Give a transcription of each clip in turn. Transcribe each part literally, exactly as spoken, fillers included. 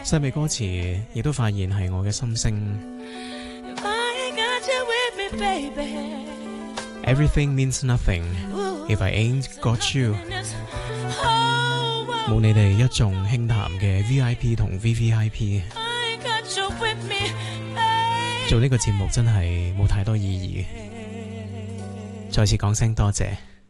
西美歌詞亦都發現係我嘅心聲。Everything means nothing if I ain't got you。冇你哋一眾輕談嘅 V I P 同 V V I P， 做呢個節目真係冇太多意義。再次講聲多謝。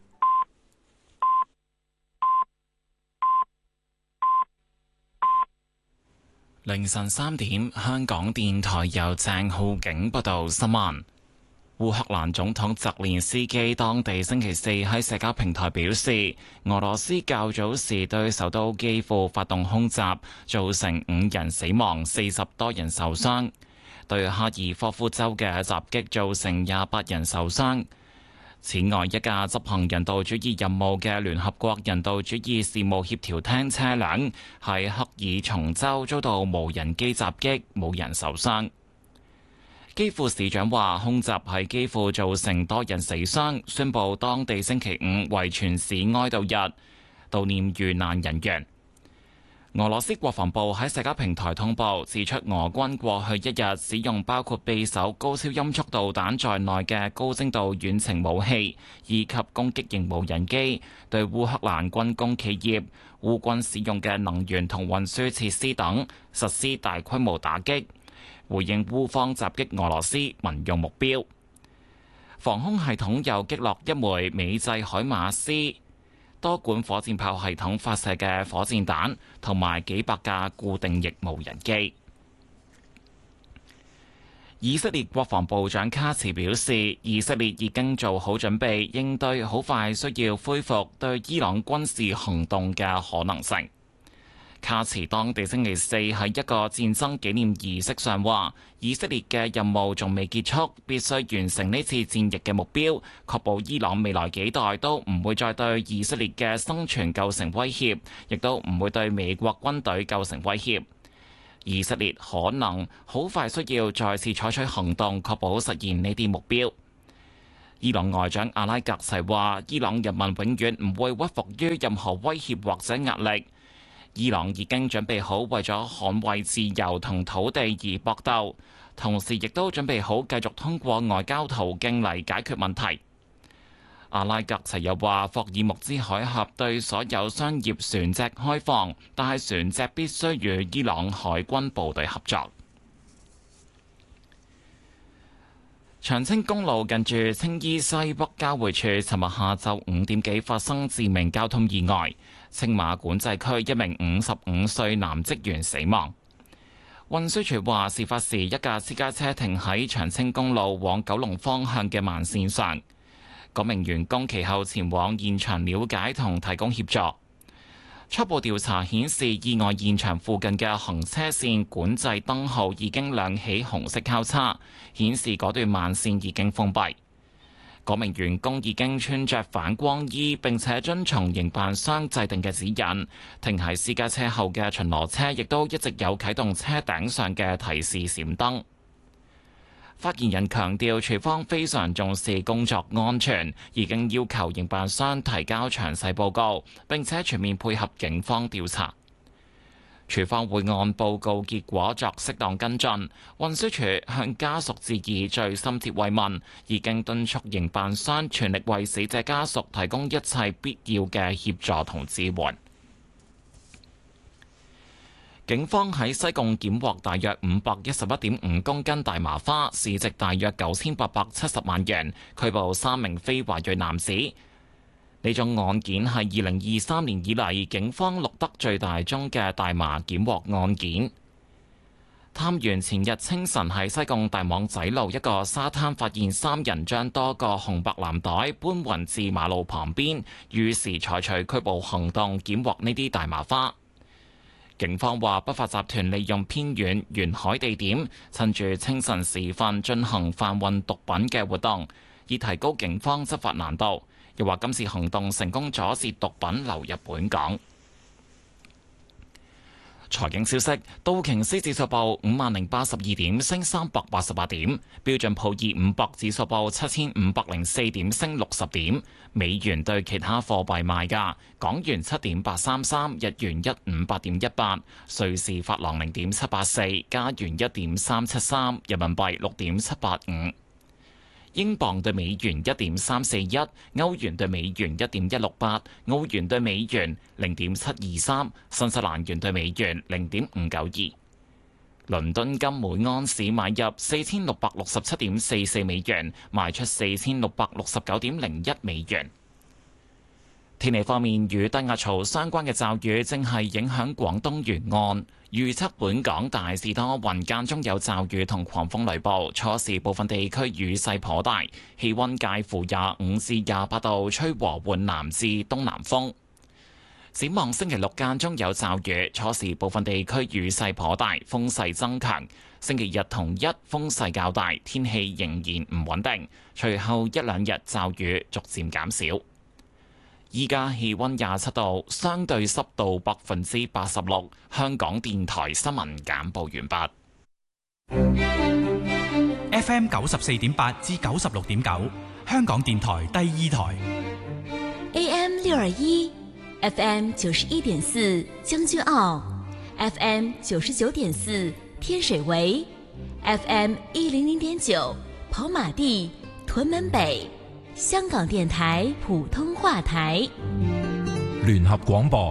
凌晨三點，香港電台由鄭浩景報道新聞。烏克蘭總統澤連斯基當地星期四喺社交平台表示，俄羅斯較早時對首都基輔發動空襲，造成五人死亡、四十多人受傷；對哈爾科夫州嘅襲擊造成廿八人受傷。此外，一架執行人道主義任務嘅聯合國人道主義事務協調廳車輛喺克爾松州遭到無人機襲擊，冇人受傷。基輔市長話，空襲喺基輔造成多人死傷，宣布當地星期五為全市哀悼日，悼念遇難人員。俄羅斯國防部喺社交平台通報，指出俄軍過去一日使用包括匕首高超音速導彈在內嘅高精度遠程武器，以及攻擊型無人機，對烏克蘭軍工企業、烏軍使用嘅能源同運輸設施等實施大規模打擊，回應烏方襲擊俄羅斯民用目標。防空系統又擊落一枚美製海馬斯多管火箭炮系統發射嘅火箭彈，同埋幾百架固定翼無人機。以色列國防部長卡茨表示，以色列已經做好準備，應對好快需要恢復對伊朗軍事行動嘅可能性。卡茨當地星期四喺一個戰爭紀念儀式上話，以色列嘅任務仲未結束，必須完成呢次戰役嘅目標，確保伊朗未來幾代都唔會再對以色列嘅生存構成威脅，亦都唔會對美國軍隊構成威脅。以色列可能好快需要再次採取行動，確保實現呢啲目標。伊朗外長阿拉格齊話，伊朗人民永遠唔會屈服於任何威脅或者壓力。伊朗已經準備好為咗捍衛自由同土地而搏鬥，同時亦都準備好繼續通過外交途徑嚟解決問題。阿拉格齊又話，霍爾木茲海峽對所有商業船隻開放，但係船隻必須與伊朗海軍部隊合作。長青公路近住青衣西北交匯處，尋日下晝五點幾發生致命交通意外，青馬管制區一名五十五歲男職員死亡。運輸署話，事發時一架私家車停喺長青公路往九龍方向嘅慢線上，嗰名員工其後前往現場了解同提供協助。初步調查顯示，意外現場附近嘅行車線管制燈號已經亮起紅色交叉，顯示嗰段慢線已經封閉。嗰名員工已經穿着反光衣，並且遵從營辦商制定嘅指引。停喺私家車後嘅巡邏車亦都一直有啟動車頂上嘅提示閃燈。發言人強調，署方非常重視工作安全，已經要求營辦商提交詳細報告，並且全面配合警方調查。署方會按報告結果作適當跟進。運輸署向家屬致以最深切慰問，已經敦促營辦商全力為死者家屬提供一切必要嘅協助同支援。警方喺西貢檢獲大約五百一十一點五公斤大麻花，市值大約九千八百七十萬元，拘捕三名非華裔男子。呢宗案件係二零二三年以嚟警方錄得最大宗嘅大麻檢獲案件。探員前日清晨喺西貢大網仔路一個沙灘發現三人將多個紅白藍袋搬運至馬路旁邊，於是採取拘捕行動，檢獲呢啲大麻花。警方話，不法集團利用偏遠沿海地點，趁住清晨時分進行販運毒品嘅活動，以提高警方執法難度。又話今次行動成功阻截毒品流入本港。 財經消息，道瓊斯指數報五萬零八十二點，升三百八十八點；標準普爾五百指數報七千五百零四點，升六十點。美元對其他貨幣賣價：港元七點八三三，日元一五八點一八，瑞士法郎零點七八四，加元一點三七三，人民幣六點七八五。英鎊對美元一點三四一，歐元對美元一點一六八，澳元對美元零點七二三，新西蘭元對美元零點五九二。倫敦金每盎司買入四千六百六十七點四四美元，賣出四千六百六十九點零一美元。天氣方面，與低壓槽相關嘅驟雨正係影響廣東沿岸。預測本港大致多雲，間中有驟雨同狂風雷暴，初時部分地區雨勢頗大，氣溫介乎廿五至廿八度，吹和緩南至東南風。展望星期六間中有驟雨，初時部分地區雨勢頗大，風勢增強。星期日同一風勢較大，天氣仍然唔穩定，隨後一兩日驟雨逐漸減少。依家氣溫廿七度，相對濕度百分之八十六。香港電台新聞簡報完畢。F M 九十四點八至九十六點九，香港電台第二台。 A M 六二一，F M 九十一點四將軍澳 ，F M 九十九點四天水圍 ，F M 一零零點九跑馬地屯門北。香港電台普通話台， 聯合廣播。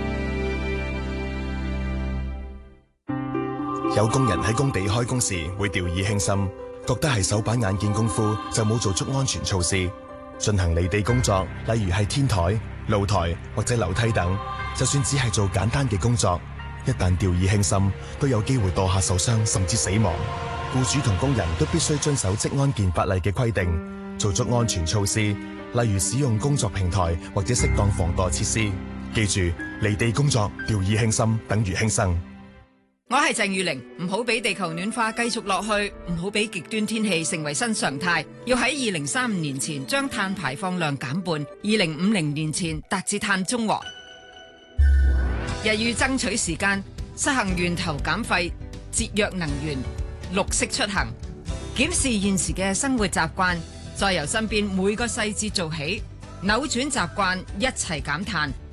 有工人喺工地開工時會掉以輕心，覺得係手板眼見功夫，就冇做足安全措施。進行離地工作，例如係天台、露台或者樓梯等，就算只係做簡單嘅工作，一旦掉以輕心，都有機會墮下受傷甚至死亡。僱主同工人都必須遵守職安健法例嘅規定。做足安全措施，例如使用工作平台或者適當防墮設施。記住，離地工作掉以輕心等於輕生。 我係鄭裕玲，唔好俾地球暖化繼續落去，唔好俾極端天氣成為新常態。要喺二零三五年前將碳排放量減半，二零五零年前達至碳中和。日欲爭取時間，實行源頭減廢、節約能源、綠色出行，檢視現時嘅生活習慣。再由身邊每個細節做起，扭轉習慣，一齊減碳，